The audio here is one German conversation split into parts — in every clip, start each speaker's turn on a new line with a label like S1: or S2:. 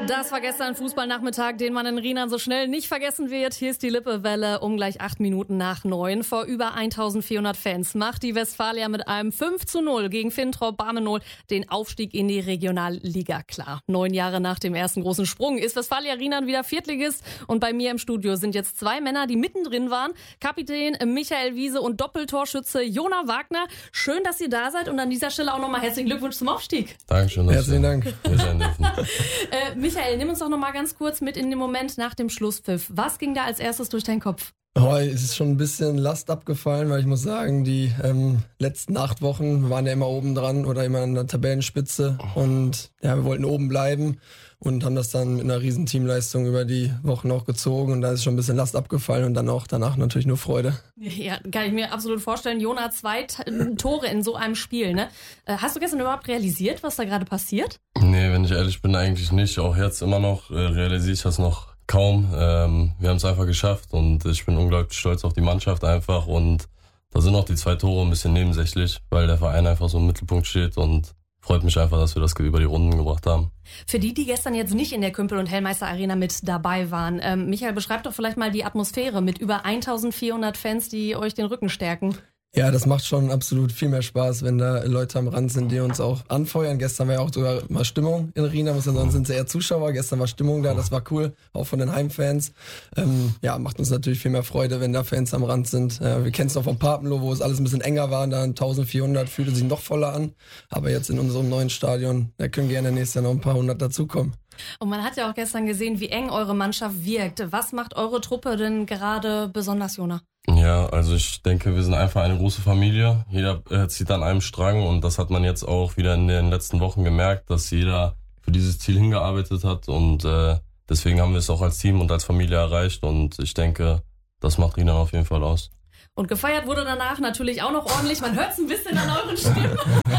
S1: Das war gestern Fußballnachmittag, den man in Rheinland so schnell nicht vergessen wird. Hier ist die Lippewelle um gleich 8 Minuten nach 9. Vor über 1400 Fans macht die Westfalia mit einem 5:0 gegen Finntrop Barmenol den Aufstieg in die Regionalliga klar. 9 Jahre nach dem ersten großen Sprung ist Westfalia Rheinland wieder Viertligist. Und bei mir im Studio sind jetzt 2 Männer, die mittendrin waren. Kapitän Michael Wiese und Doppeltorschütze Jona Wagner. Schön, dass ihr da seid und an dieser Stelle auch nochmal herzlichen Glückwunsch zum Aufstieg.
S2: Dankeschön.
S3: Herzlichen Dank.
S2: Wir sein dürfen.
S1: Michael, nimm uns doch noch mal ganz kurz mit in den Moment nach dem Schlusspfiff. Was ging da als erstes durch deinen Kopf?
S3: Es ist schon ein bisschen Last abgefallen, weil ich muss sagen, die letzten 8 Wochen waren ja immer oben dran oder immer an der Tabellenspitze und ja, wir wollten oben bleiben und haben das dann mit einer riesen Teamleistung über die Wochen auch gezogen und da ist schon ein bisschen Last abgefallen und dann auch danach natürlich nur Freude.
S1: Ja, kann ich mir absolut vorstellen. Jona, 2 Tore in so einem Spiel, ne? Hast du gestern überhaupt realisiert, was da gerade passiert?
S2: Nee, wenn ich ehrlich bin, eigentlich nicht. Auch jetzt immer noch realisiere ich das noch kaum. Wir haben es einfach geschafft und ich bin unglaublich stolz auf die Mannschaft einfach und da sind auch die 2 Tore ein bisschen nebensächlich, weil der Verein einfach so im Mittelpunkt steht und freut mich einfach, dass wir das über die Runden gebracht haben.
S1: Für die gestern jetzt nicht in der Kümpel- und Hellmeister Arena mit dabei waren, Michael, beschreib doch vielleicht mal die Atmosphäre mit über 1400 Fans, die euch den Rücken stärken.
S3: Ja, das macht schon absolut viel mehr Spaß, wenn da Leute am Rand sind, die uns auch anfeuern. Gestern war ja auch sogar mal Stimmung in Rheinland, sonst sind es eher Zuschauer. Gestern war Stimmung da, das war cool, auch von den Heimfans. Ja, macht uns natürlich viel mehr Freude, wenn da Fans am Rand sind. Wir kennen es noch vom Papenloh, wo es alles ein bisschen enger war, da 1400 fühlte sich noch voller an. Aber jetzt in unserem neuen Stadion, da können gerne nächstes Jahr noch ein paar 100 dazukommen.
S1: Und man hat ja auch gestern gesehen, wie eng eure Mannschaft wirkt. Was macht eure Truppe denn gerade besonders, Jona?
S2: Ja, also ich denke, wir sind einfach eine große Familie. Jeder zieht an einem Strang und das hat man jetzt auch wieder in den letzten Wochen gemerkt, dass jeder für dieses Ziel hingearbeitet hat und deswegen haben wir es auch als Team und als Familie erreicht und ich denke, das macht Rheinland auf jeden Fall aus.
S1: Und gefeiert wurde danach natürlich auch noch ordentlich. Man hört es ein bisschen an euren Stimmen.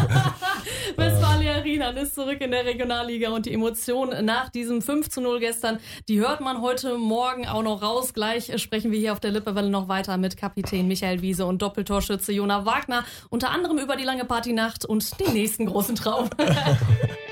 S1: Westfalia Rheinland ist zurück in der Regionalliga und die Emotionen nach diesem 5:0 gestern, die hört man heute Morgen auch noch raus. Gleich sprechen wir hier auf der Lippewelle noch weiter mit Kapitän Michael Wiese und Doppeltorschütze Jona Wagner. Unter anderem über die lange Partynacht und den nächsten großen Traum.